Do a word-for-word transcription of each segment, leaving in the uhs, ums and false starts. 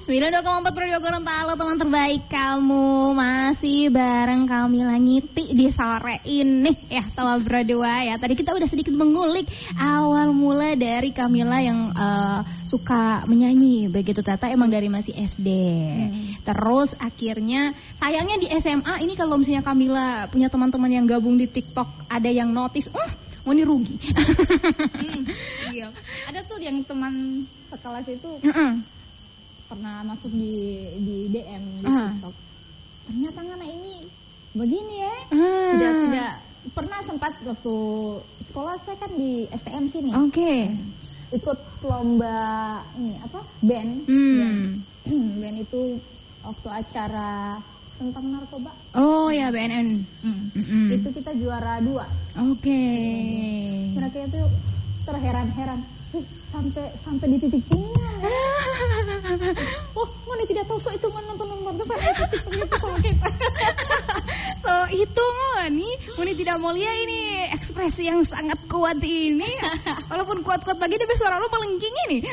sembilan puluh dua koma empat Radio Gorontalo, teman terbaik kamu. Masih bareng Kamila Ngiti di sore ini ya, teman berdua ya. Tadi kita udah sedikit mengulik awal mula dari Kamila yang uh, suka menyanyi. Begitu Tata emang dari masih S D. hmm. Terus akhirnya sayangnya di S M A ini kalau misalnya Kamila punya teman-teman yang gabung di TikTok, ada yang notice, uh, mau ini rugi. hmm, iya. Ada tuh yang teman sekelas itu uh-uh. pernah masuk di di D M di uh. TikTok. Ternyata anak ini begini ya. Uh. Tidak tidak pernah sempat waktu sekolah saya kan di S T M sini. Oke. Okay. Ikut lomba ini apa? Band. Hmm. Band itu waktu acara tentang narkoba. Oh ya, B N N. Hmm. Mm-hmm. Itu kita juara dua. Oke. Okay. Mereka itu terheran-heran. Ih, sampai sampai di titik ini kan ya. Oh, mana tidak tahu so itu menonton nonton ke sana itu itu sama kita. So itu Moni, Moni tidak mau lihat ini ekspresi yang sangat kuat ini. Walaupun kuat-kuat lagi tapi suara lu melengking ini.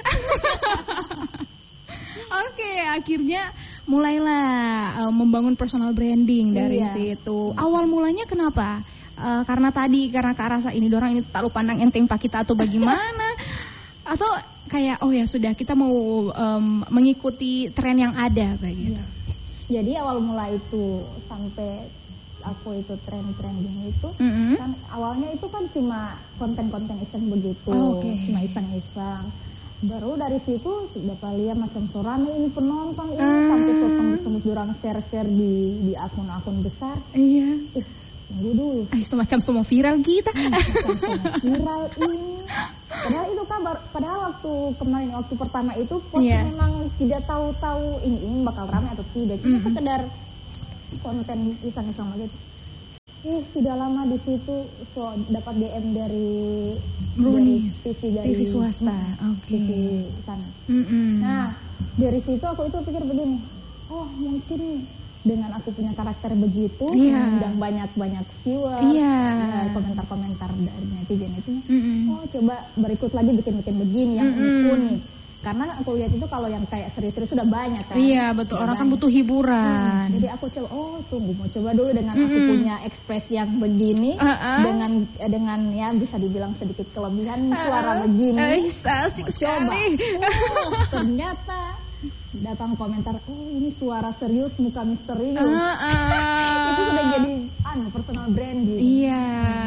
Oke, okay, akhirnya mulailah uh, membangun personal branding dari iya. situ. Awal mulanya kenapa? Uh, karena tadi karena kerasa ini dorang ini tak lu pandang enteng pak kita atau bagaimana? Atau kayak oh ya sudah kita mau um, mengikuti tren yang ada begitu. Iya. Jadi awal mula itu sampai aku itu tren-trending itu mm-hmm. kan awalnya itu kan cuma konten-konten iseng begitu, oh, okay. cuma iseng-iseng. Baru dari situ sudah lihat macam sorame ini penonton ini ah. sampai so tembus-tembus dorang share-share di di akun-akun besar. Iya. Ih, tunggu dulu. Ah, itu macam semua viral kita. Hmm, macam semua viral ini. Padahal itu kabar, padahal waktu kemarin waktu pertama itu post yeah. memang tidak tahu-tahu ini ini bakal ramai atau tidak, cuma mm-hmm. sekedar konten iseng-iseng aja. Eh tidak lama di situ so dapat D M dari Bruni T V dari T V swasta, oke. Okay. T V sana. Mm-hmm. Nah dari situ aku itu pikir begini, oh mungkin dengan aku punya karakter begitu, yeah. mengundang banyak-banyak viewer, yeah. ya, komentar-komentar dari netizen itu, mm-hmm. oh coba berikut lagi bikin-bikin begini yang mm-hmm. unik. Karena aku lihat itu kalau yang kayak serius-serius sudah banyak kan. Iya betul, orang banyak. Kan butuh hiburan. Hmm, jadi aku coba, oh tunggu mau coba dulu dengan mm-hmm. aku punya ekspresi yang begini, uh-uh. dengan dengan ya bisa dibilang sedikit kelebihan uh-uh. suara begini. Uh, mau coba, oh, ternyata datang komentar, oh ini suara serius, muka misterius. Uh-uh. Itu sudah jadi anu personal branding. Iya.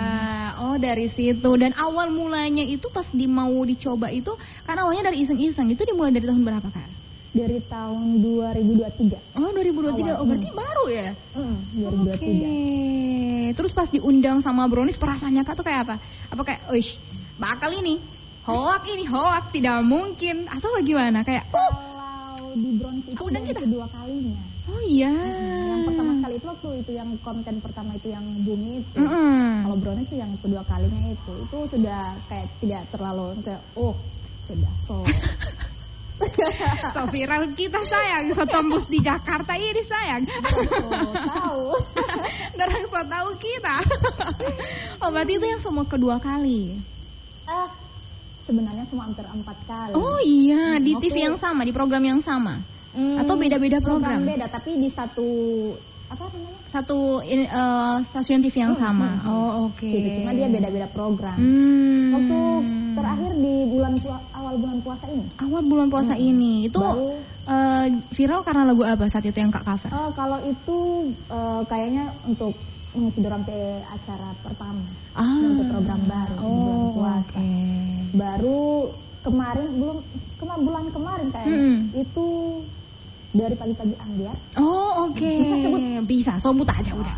Oh dari situ. Dan awal mulanya itu pas di mau dicoba itu kan awalnya dari iseng-iseng. Itu dimulai dari tahun berapa Kak? Dari tahun dua ribu dua puluh tiga. Oh dua ribu dua puluh tiga. Awal. Oh berarti hmm. baru ya? Hmm, dua ribu dua puluh tiga. Oke. Okay. Terus pas diundang sama Brownies perasaannya Kak tuh kayak apa? Apa kayak, "Uish, bakal ini hoak ini hoak, tidak mungkin." Atau bagaimana? Kayak, "Oh, kalau di Brownies itu udah kita kedua kalinya." Oh iya. Hmm, yang pertama sekali itu waktu itu yang konten pertama itu yang boom itu. Mm-hmm. Kalau Brownies sih yang kedua kalinya itu, itu sudah kayak tidak terlalu kayak oh sudah so. So viral kita sayang, so tembus di Jakarta ini sayang. Oh, tahu. Orang so tahu kita. Oh berarti itu yang semua kedua kali. Ah, sebenarnya semua hampir empat kali. Oh iya, di hmm, T V yang sama, di program yang sama. Hmm, atau beda-beda program? Program beda, tapi di satu apa namanya? Satu in, uh, stasiun T V yang hmm, sama. Hmm, oh oke. Okay. Gitu, cuma dia beda-beda program. Hmm. Waktu terakhir di bulan awal bulan puasa ini. Awal bulan puasa hmm. ini itu baru, uh, viral karena lagu apa saat itu yang Kak cover? Uh, kalau itu uh, kayaknya untuk mengisi dorang ke acara pertama, ah. untuk program baru oh, bulan puasa. Okay. Baru kemarin belum kema bulan kemarin kayaknya hmm. itu dari pagi-pagi ambiar. Oh oke. Okay. Bisa sebut? Bisa, sebut aja udah.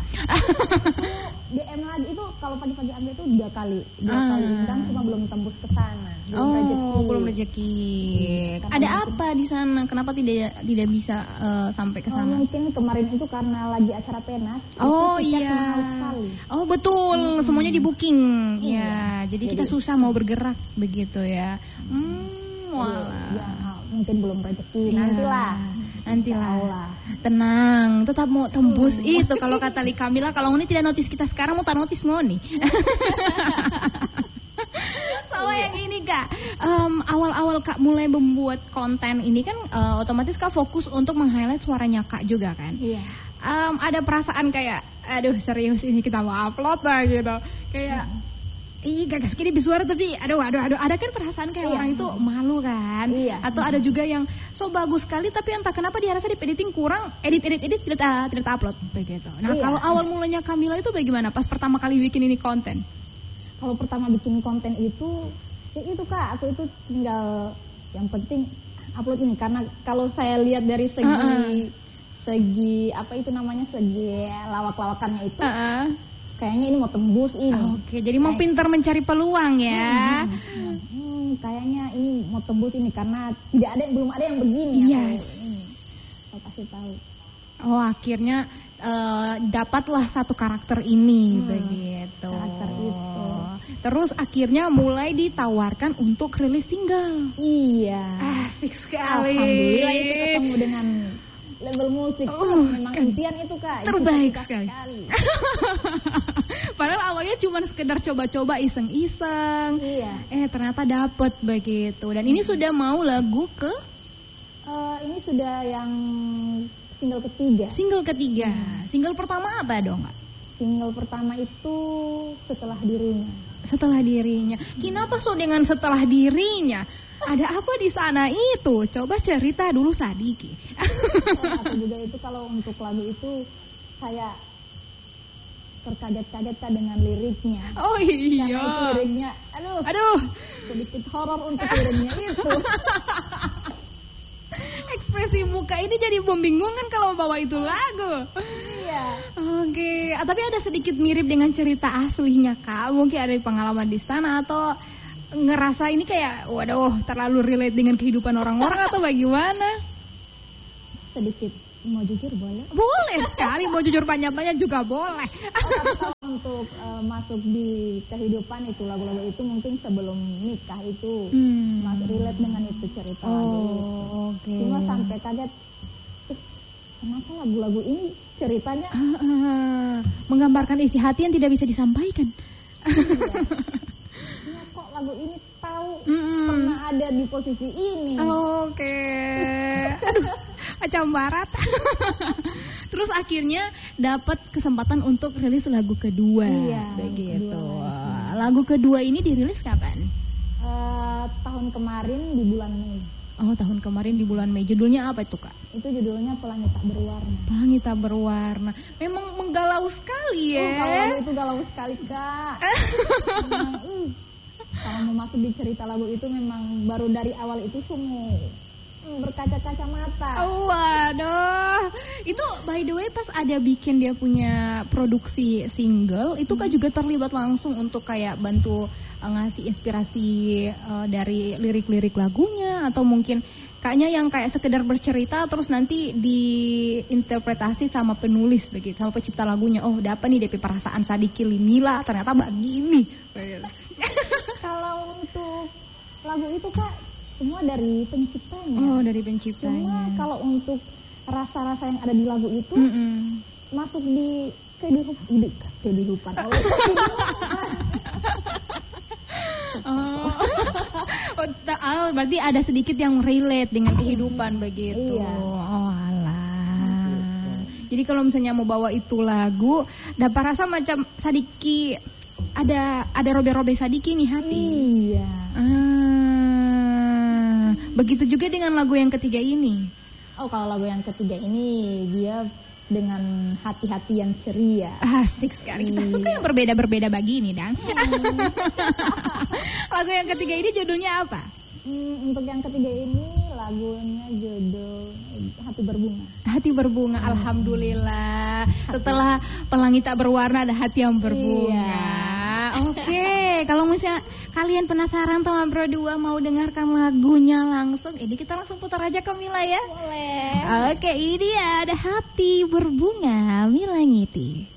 D M lagi itu kalau pagi-pagi ambiar itu dua kali, dua ah. kali undang cuma belum tembus ke sana. Belum oh, rezeki. belum rezeki. Hmm, ada apa di sana? Kenapa tidak tidak bisa uh, sampai ke sana? Oh, mungkin kemarin itu karena lagi acara Penas. Oh iya. Oh betul, hmm. semuanya di booking. Hmm. Ya, jadi, jadi kita susah mau bergerak begitu ya. Hmm, walah. Ya, mungkin belum rezeki. Ya. Nantilah. Nantilah. Tenang, tetap mau tembus hmm. itu kalau kata Li Kamila, kalau Ngoni tidak notice kita sekarang mau tak notice Ngoni. So Sama yang ini Kak, um, awal-awal Kak mulai membuat konten ini kan uh, otomatis Kak fokus untuk meng-highlight suaranya Kak juga kan. Iya. Um, ada perasaan kayak, aduh serius ini kita mau upload lah gitu. Kayak, hmm. ih gagas gini bersuara tapi aduh aduh aduh. Ada kan perasaan kayak iya. orang itu malu kan. Iya. Atau ada juga yang so bagus sekali tapi entah kenapa dia rasa di editing kurang, edit edit edit tidak uh, tidak upload begitu. Nah iya. kalau awal mulanya Kamila itu bagaimana pas pertama kali bikin ini konten? Kalau pertama bikin konten itu, ya itu Kak, aku itu tinggal yang penting upload ini karena kalau saya lihat dari segi uh-uh. segi apa itu namanya segi lawak-lawakannya itu, uh-uh. kayaknya ini mau tembus ini. Oh, Oke, okay. jadi mau pintar mencari peluang ya. Hmm, hmm, hmm, kayaknya ini mau tembus ini karena tidak ada belum ada yang begini. Yes. Aku, ini, saya kasih tahu. Oh akhirnya uh, dapatlah satu karakter ini hmm, begitu. Karakter itu. Terus akhirnya mulai ditawarkan untuk rilis single. Iya. Asik sekali. Alhamdulillah itu ketemu dengan label musik. Oh, memang kan impian itu Kak. Terbaik sekali. sekali. Padahal awalnya cuma sekedar coba-coba iseng-iseng. Iya. Eh ternyata dapet begitu. Dan ini sudah mau lagu ke? Uh, ini sudah yang single ketiga. Single ketiga. Hmm. Single pertama apa dong Kak? Single pertama itu Setelah Dirinya. Setelah Dirinya. Kenapa so dengan Setelah Dirinya? Ada apa di sana itu? Coba cerita dulu Sadiki. Oh, aku juga itu kalau untuk lagu itu kayak terkaget-kaget Kak dengan liriknya. Oh iya. Karena itu liriknya, aduh, aduh, sedikit horor untuk liriknya itu. Ekspresi muka ini jadi membingungkan kalau bawa itu lagu. Iya. Oke, okay. Tapi ada sedikit mirip dengan cerita aslinya Kak. Mungkin ada pengalaman di sana atau ngerasa ini kayak waduh terlalu relate dengan kehidupan orang-orang atau bagaimana? Sedikit. Mau jujur boleh? Boleh sekali, mau jujur banyak-banyak juga boleh. Oh, kalau untuk uh, masuk di kehidupan itu lagu-lagu itu mungkin sebelum nikah itu hmm. masih relate dengan itu cerita oh, lagu. Okay. Cuma sampai kaget, eh, kenapa lagu-lagu ini ceritanya uh, uh, menggambarkan isi hati yang tidak bisa disampaikan. Iya. Ya, kok lagu ini tahu mm-mm. pernah ada di posisi ini. Oke. Okay. Aduh, macam barat. Terus akhirnya dapat kesempatan untuk rilis lagu kedua. Iya, begitu. Kedua. Lagu kedua ini dirilis kapan? Uh, tahun kemarin di bulan Mei. Oh, tahun kemarin di bulan Mei. Judulnya apa itu, Kak? Itu judulnya Pelangi Tak Berwarna. Pelangi Tak Berwarna. Memang menggalau sekali ya. Oh, kalau lagu itu galau sekali, Kak. Memang, uh, kalau mau masuk di cerita lagu itu memang baru dari awal itu semua berkaca-kaca mata. Oh, waduh. Itu by the way pas ada bikin dia punya produksi single, itu Kak juga terlibat langsung untuk kayak bantu uh, ngasih inspirasi uh, dari lirik-lirik lagunya atau mungkin Kaknya yang kayak sekedar bercerita terus nanti diinterpretasi sama penulis begitu, sama pencipta lagunya. Oh, dapat nih D P perasaan Sadiki Limila ternyata begini. Kalau untuk lagu itu Kak semua dari penciptanya. Oh, dari penciptanya. Cuma kalau untuk rasa-rasa yang ada di lagu itu Mm-mm. masuk di kehidupan, kehidupan. Oh. Oh, berarti ada sedikit yang relate dengan kehidupan begitu. Iya. Oh, alah. Jadi kalau misalnya mau bawa itu lagu, dapat rasa macam Sadiki ada ada robe-robe Sadiki nih hati. Iya. Ah. Begitu juga dengan lagu yang ketiga ini. Oh, kalau lagu yang ketiga ini dia dengan hati-hati yang ceria. Asik sekali. Kita suka yang berbeda-berbeda begini, Dang. Hmm. Lagu yang ketiga ini judulnya apa? Hmm, untuk yang ketiga ini lagunya judul Hati Berbunga. Hati Berbunga. Hmm. Alhamdulillah. Setelah Pelangi Tak Berwarna ada Hati Yang Berbunga. Iya. Oke, okay. Kalau misalnya kalian penasaran sama Bro dua mau dengarkan lagunya langsung, ini kita langsung putar aja ke Mila ya. Boleh. Oke, okay, ini dia ada Hati Berbunga Mila Ngiti.